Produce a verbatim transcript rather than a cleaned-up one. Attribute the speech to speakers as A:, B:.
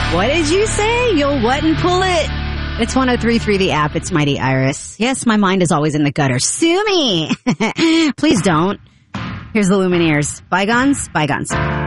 A: What did you say? You'll what and pull it? It's one oh three point three The App. It's Mighty Iris. Yes, my mind is always in the gutter. Sue me. Please don't. Here's the Lumineers. Bygones, bygones.